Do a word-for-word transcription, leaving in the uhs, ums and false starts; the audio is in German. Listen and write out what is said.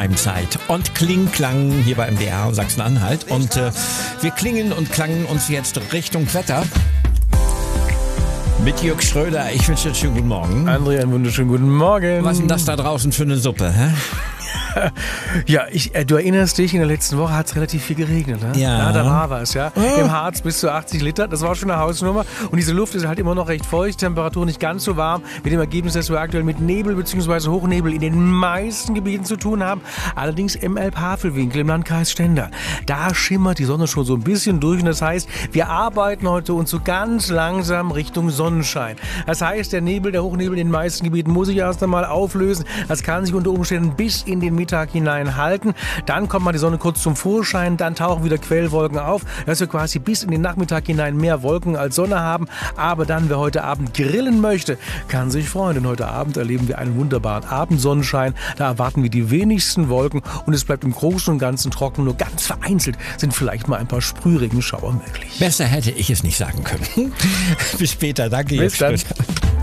Primetime und Kling Klang hier bei M D R Sachsen-Anhalt. Und äh, wir klingen und klangen uns jetzt Richtung Wetter. Mit Jörg Schröder. Ich wünsche dir einen schönen guten Morgen. André, einen wunderschönen guten Morgen. Was ist denn das da draußen für eine Suppe, hä? Ja, ich, äh, du erinnerst dich, in der letzten Woche hat es relativ viel geregnet. Ne? Ja. ja. Da war was, ja. Oh. Im Harz bis zu achtzig Liter, das war schon eine Hausnummer. Und diese Luft ist halt immer noch recht feucht, Temperatur nicht ganz so warm. Mit dem Ergebnis, dass wir aktuell mit Nebel bzw. Hochnebel in den meisten Gebieten zu tun haben. Allerdings im Elbhavelwinkel im Landkreis Stendal. Da schimmert die Sonne schon so ein bisschen durch. Und das heißt, wir arbeiten heute uns so ganz langsam Richtung Sonnenschein. Das heißt, der Nebel, der Hochnebel in den meisten Gebieten muss sich erst einmal auflösen. Das kann sich unter Umständen bis in den Mittag hinein halten. Dann kommt mal die Sonne kurz zum Vorschein, dann tauchen wieder Quellwolken auf, dass wir quasi bis in den Nachmittag hinein mehr Wolken als Sonne haben. Aber dann, wer heute Abend grillen möchte, kann sich freuen, denn heute Abend erleben wir einen wunderbaren Abendsonnenschein. Da erwarten wir die wenigsten Wolken und es bleibt im Großen und Ganzen trocken. Nur ganz vereinzelt sind vielleicht mal ein paar Sprühregenschauer möglich. Besser hätte ich es nicht sagen können. Bis später, danke. Bis dann.